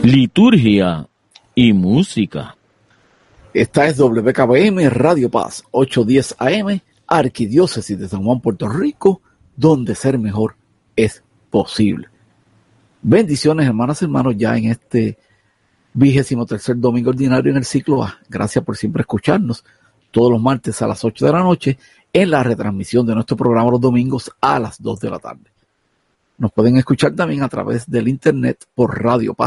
liturgia y música. Esta es WKBM Radio Paz, 810 AM, Arquidiócesis de San Juan, Puerto Rico, donde ser mejor es posible. Bendiciones, hermanas y hermanos, ya en este 23º domingo ordinario en el ciclo A. Gracias por siempre escucharnos todos los martes a las 8 de la noche en la retransmisión de nuestro programa los domingos a las 2 de la tarde. Nos pueden escuchar también a través del internet por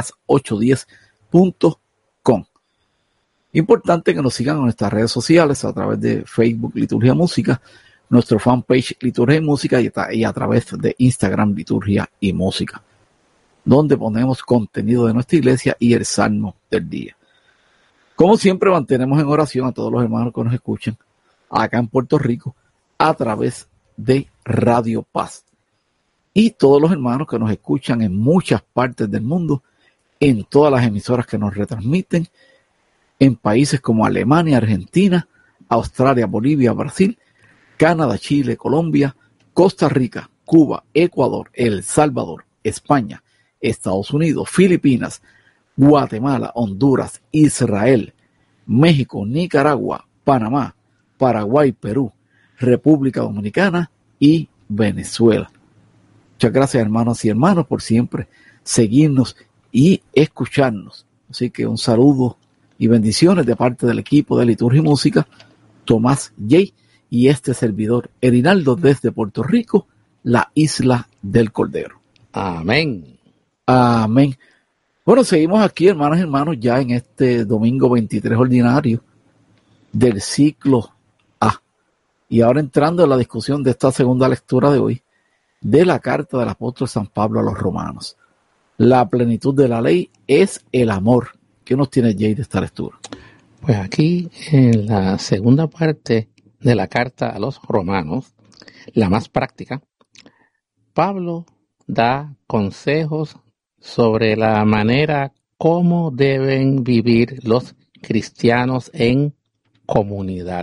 radiopaz810.com. Importante que nos sigan en nuestras redes sociales a través de Facebook Liturgia Música, nuestro fanpage Liturgia y Música y a través de Instagram Liturgia y Música, donde ponemos contenido de nuestra iglesia y el salmo del día. Como siempre, mantenemos en oración a todos los hermanos que nos escuchan acá en Puerto Rico a través de Radio Paz. Y todos los hermanos que nos escuchan en muchas partes del mundo, en todas las emisoras que nos retransmiten, en países como Alemania, Argentina, Australia, Bolivia, Brasil, Canadá, Chile, Colombia, Costa Rica, Cuba, Ecuador, El Salvador, España, Estados Unidos, Filipinas, Guatemala, Honduras, Israel, México, Nicaragua, Panamá, Paraguay, Perú, República Dominicana y Venezuela. Muchas gracias, hermanos y hermanos, por siempre seguirnos y escucharnos. Así que un saludo y bendiciones de parte del equipo de Liturgia y Música, Tomás J. y este servidor, Erinaldo, desde Puerto Rico, la isla del Cordero. Amén. Amén. Bueno, seguimos aquí, hermanas y hermanos, ya en este domingo 23 ordinario del ciclo A. Y ahora entrando en la discusión de esta segunda lectura de hoy, de la carta del apóstol San Pablo a los romanos. La plenitud de la ley es el amor. ¿Qué nos tiene Jay de esta lectura? Pues aquí en la segunda parte de la carta a los romanos, la más práctica, Pablo da consejos sobre la manera cómo deben vivir los cristianos en comunidad.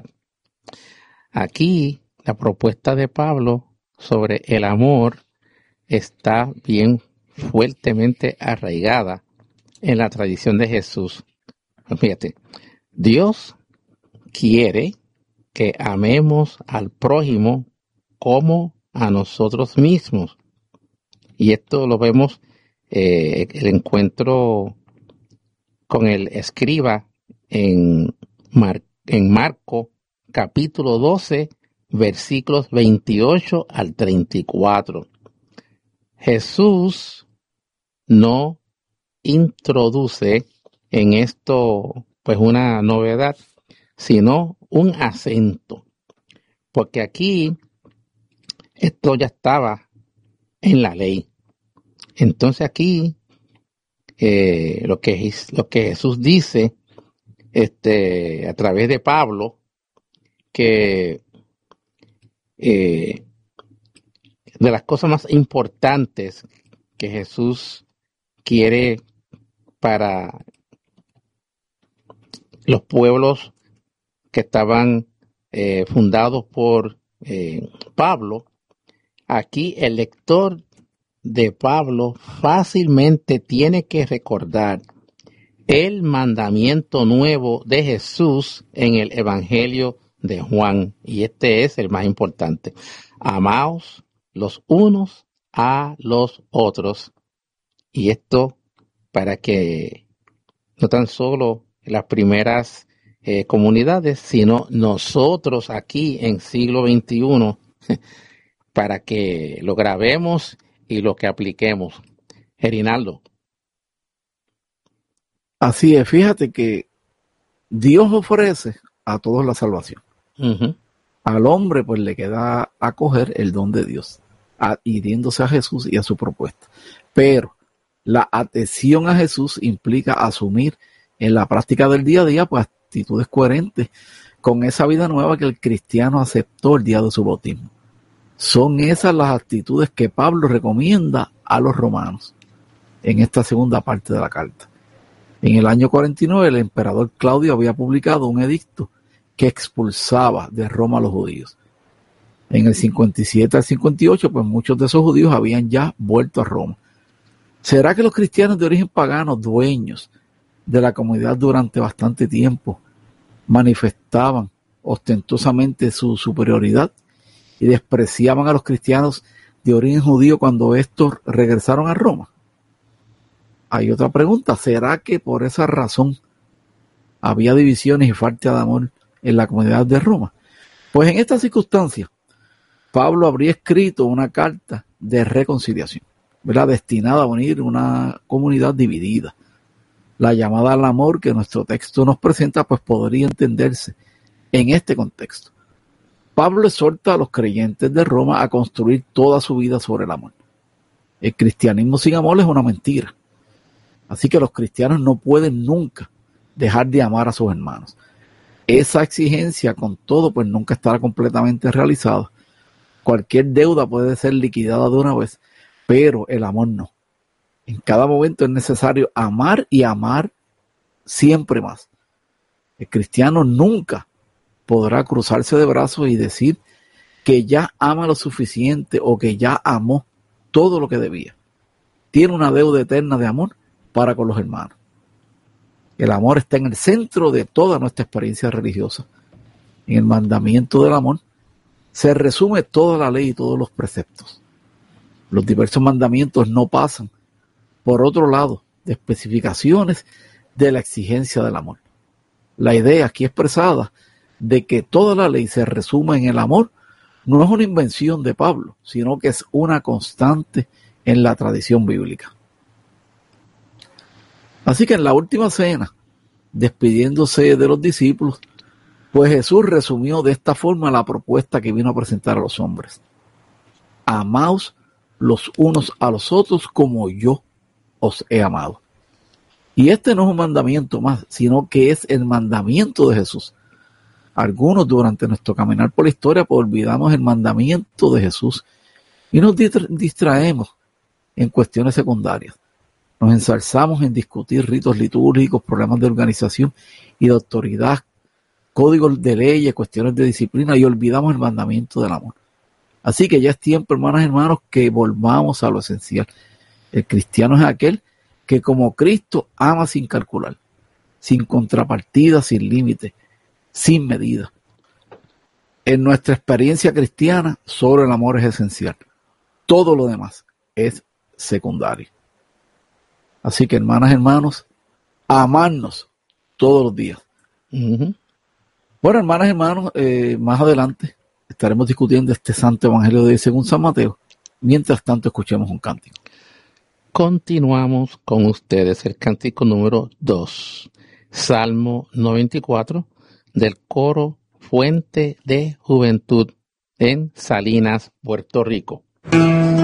Aquí la propuesta de Pablo sobre el amor está bien fuertemente arraigada en la tradición de Jesús. Fíjate, Dios quiere que amemos al prójimo como a nosotros mismos. Y esto lo vemos el encuentro con el escriba en Marco capítulo 12, versículos 28 al 34. Jesús no introduce en esto pues una novedad, sino un acento, porque aquí esto ya estaba en la ley. Entonces aquí lo que Jesús dice a través de Pablo, que de las cosas más importantes que Jesús quiere para los pueblos que estaban fundados por Pablo, aquí el lector de Pablo fácilmente tiene que recordar el mandamiento nuevo de Jesús en el Evangelio de Juan, y este es el más importante: amaos los unos a los otros. Y esto para que no tan solo las primeras comunidades, sino nosotros aquí en siglo XXI, para que lo grabemos y lo que apliquemos. Erinaldo. Así es, fíjate que Dios ofrece a todos la salvación. Uh-huh. Al hombre pues le queda acoger el don de Dios, adhiriéndose a Jesús y a su propuesta. Pero la adhesión a Jesús implica asumir en la práctica del día a día pues actitudes coherentes con esa vida nueva que el cristiano aceptó el día de su bautismo. Son esas las actitudes que Pablo recomienda a los romanos en esta segunda parte de la carta. En el año 49 el emperador Claudio había publicado un edicto que expulsaba de Roma a los judíos. En el 57 al 58 pues muchos de esos judíos habían ya vuelto a Roma. ¿Será que los cristianos de origen pagano, dueños de la comunidad durante bastante tiempo, manifestaban ostentosamente su superioridad y despreciaban a los cristianos de origen judío cuando estos regresaron a Roma? Hay otra pregunta, ¿será que por esa razón había divisiones y falta de amor en la comunidad de Roma? Pues en estas circunstancias, Pablo habría escrito una carta de reconciliación, ¿verdad?, destinada a unir una comunidad dividida. La llamada al amor que nuestro texto nos presenta, pues podría entenderse en este contexto. Pablo exhorta a los creyentes de Roma a construir toda su vida sobre el amor. El cristianismo sin amor es una mentira. Así que los cristianos no pueden nunca dejar de amar a sus hermanos. Esa exigencia, con todo, pues nunca estará completamente realizada. Cualquier deuda puede ser liquidada de una vez, pero el amor no. En cada momento es necesario amar y amar siempre más. El cristiano nunca podrá cruzarse de brazos y decir que ya ama lo suficiente o que ya amó todo lo que debía. Tiene una deuda eterna de amor para con los hermanos. El amor está en el centro de toda nuestra experiencia religiosa. En el mandamiento del amor se resume toda la ley y todos los preceptos. Los diversos mandamientos no pasan, por otro lado, de especificaciones de la exigencia del amor. La idea aquí expresada de que toda la ley se resume en el amor no es una invención de Pablo, sino que es una constante en la tradición bíblica. Así que en la última cena, despidiéndose de los discípulos, pues Jesús resumió de esta forma la propuesta que vino a presentar a los hombres. Amaos los unos a los otros como yo os he amado. Y este no es un mandamiento más, sino que es el mandamiento de Jesús. Algunos durante nuestro caminar por la historia pues olvidamos el mandamiento de Jesús y nos distraemos en cuestiones secundarias. Nos ensalzamos en discutir ritos litúrgicos, problemas de organización y de autoridad, códigos de leyes, cuestiones de disciplina y olvidamos el mandamiento del amor. Así que ya es tiempo, hermanas y hermanos, que volvamos a lo esencial. El cristiano es aquel que como Cristo ama sin calcular, sin contrapartida, sin límite, sin medida. En nuestra experiencia cristiana, solo el amor es esencial. Todo lo demás es secundario. Así que, hermanas y hermanos, amarnos todos los días. Uh-huh. Bueno, hermanas y hermanos, más adelante estaremos discutiendo este santo evangelio de hoy según San Mateo. Mientras tanto, escuchemos un cántico. Continuamos con ustedes el cántico número 2, Salmo 94, del coro Fuente de Juventud en Salinas, Puerto Rico.